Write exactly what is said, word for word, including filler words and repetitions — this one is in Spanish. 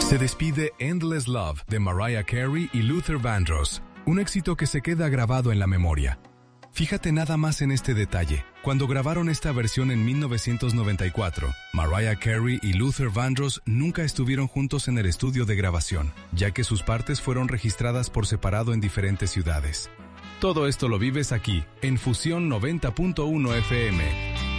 Se despide Endless Love de Mariah Carey y Luther Vandross, un éxito que se queda grabado en la memoria. Fíjate nada más en este detalle. Cuando grabaron esta versión en mil novecientos noventa y cuatro, Mariah Carey y Luther Vandross nunca estuvieron juntos en el estudio de grabación, ya que sus partes fueron registradas por separado en diferentes ciudades. Todo esto lo vives aquí, en Fusión noventa punto uno F M.